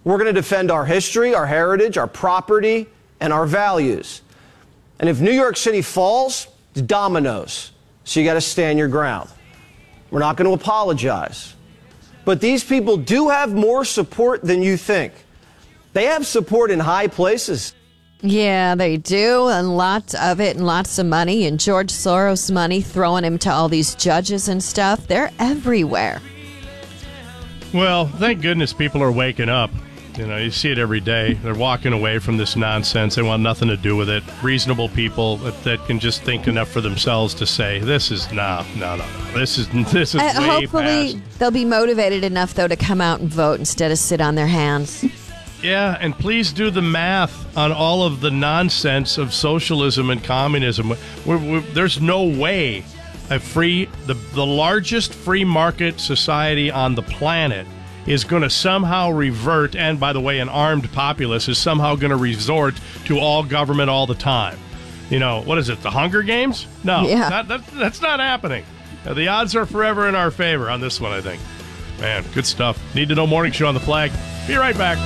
We're going to defend our history, our heritage, our property, and our values. And if New York City falls, it's dominoes. So you got to stand your ground. We're not going to apologize. But these people do have more support than you think. They have support in high places. Yeah, they do, and lots of it, and lots of money, and George Soros money throwing him to all these judges and stuff. They're everywhere. Well, thank goodness people are waking up. You see it every day. They're walking away from this nonsense. They want nothing to do with it. Reasonable people that can just think enough for themselves to say, this is no. This is way hopefully past. They'll be motivated enough, though, to come out and vote instead of sit on their hands. Yeah, and please do the math on all of the nonsense of socialism and communism. There's no way the largest free market society on the planet is going to somehow revert, and by the way, an armed populace is somehow going to resort to all government all the time. What is it, the Hunger Games? No, yeah. That's not happening. The odds are forever in our favor on this one, I think. Man, good stuff. Need to Know Morning Show on the Flag. Be right back.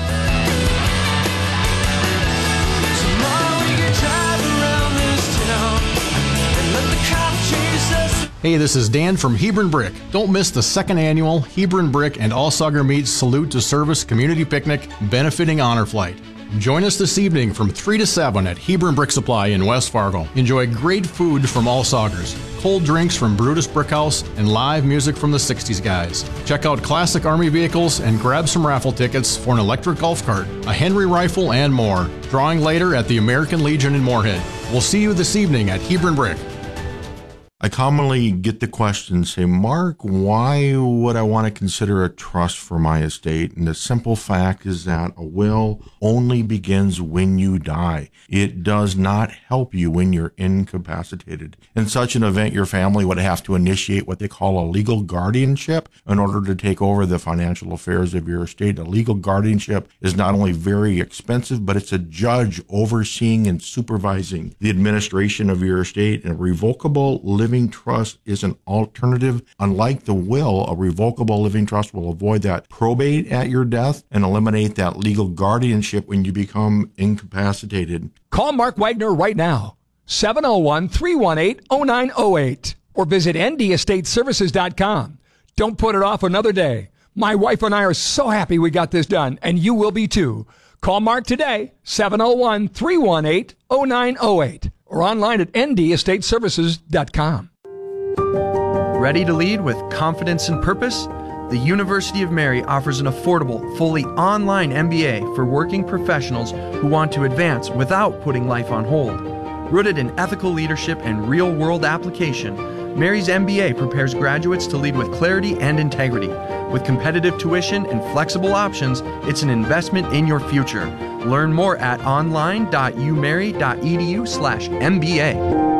Hey, this is Dan from Hebron Brick. Don't miss the second annual Hebron Brick and All Sauger Meats Salute to Service Community Picnic benefiting Honor Flight. Join us this evening from 3 to 7 at Hebron Brick Supply in West Fargo. Enjoy great food from all Saugers, cold drinks from Brutus Brickhouse, and live music from the 60s guys. Check out classic Army vehicles and grab some raffle tickets for an electric golf cart, a Henry rifle, and more. Drawing later at the American Legion in Moorhead. We'll see you this evening at Hebron Brick. I commonly get the question, say, Mark, why would I want to consider a trust for my estate? And the simple fact is that a will only begins when you die. It does not help you when you're incapacitated. In such an event, your family would have to initiate what they call a legal guardianship in order to take over the financial affairs of your estate. A legal guardianship is not only very expensive, but it's a judge overseeing and supervising the administration of your estate. And a revocable living trust is an alternative. Unlike the will, a revocable living trust will avoid that probate at your death and eliminate that legal guardianship when you become incapacitated. Call Mark Wagner right now, 701-318-0908, or visit ndestateservices.com. Don't put it off another day. My wife and I are so happy we got this done, and you will be too. Call Mark today, 701-318-0908, or online at ndestateservices.com. Ready to lead with confidence and purpose? The University of Mary offers an affordable, fully online MBA for working professionals who want to advance without putting life on hold. Rooted in ethical leadership and real-world application, Mary's MBA prepares graduates to lead with clarity and integrity. With competitive tuition and flexible options, it's an investment in your future. Learn more at online.umary.edu/MBA.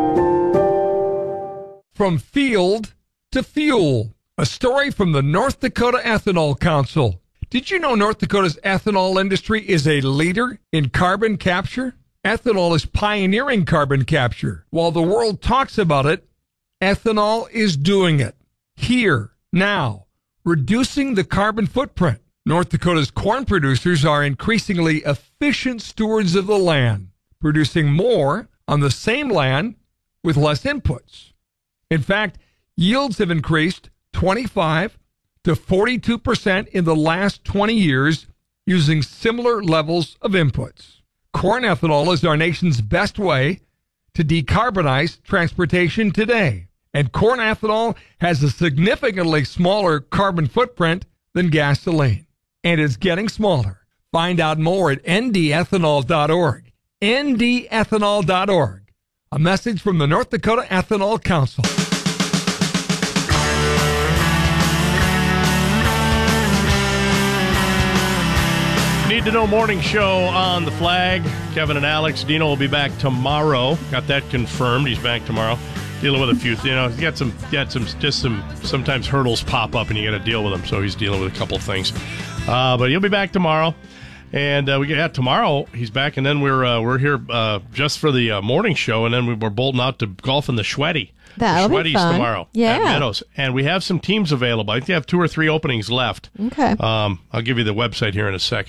From field to fuel, a story from the North Dakota Ethanol Council. Did you know North Dakota's ethanol industry is a leader in carbon capture? Ethanol is pioneering carbon capture. While the world talks about it, ethanol is doing it. Here, now, reducing the carbon footprint. North Dakota's corn producers are increasingly efficient stewards of the land, producing more on the same land with less inputs. In fact, yields have increased 25 to 42% in the last 20 years using similar levels of inputs. Corn ethanol is our nation's best way to decarbonize transportation today. And corn ethanol has a significantly smaller carbon footprint than gasoline. And it's getting smaller. Find out more at ndethanol.org. ndethanol.org. A message from the North Dakota Ethanol Council. Need to Know Morning Show on the Flag. Kevin and Alex. Dino will be back tomorrow. Got that confirmed. He's back tomorrow. Dealing with a few, sometimes hurdles pop up and you got to deal with them. So he's dealing with a couple of things. But he'll be back tomorrow. And tomorrow he's back, and then we're here just for the morning show, and then we're bolting out to golf in the Schweddy. That'll be fun. Tomorrow at Meadows. And we have some teams available. I think you have 2 or 3 openings left. Okay. I'll give you the website here in a second.